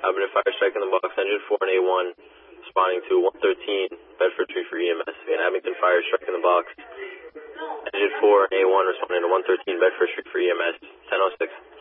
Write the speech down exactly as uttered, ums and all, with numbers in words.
Abington Fire Strike in the box, engine four and A one, responding to one thirteen, Bedford Street for E M S. Again, Abington Fire Strike in the box, engine four and A one, responding to one thirteen, Bedford Street for E M S, ten oh six.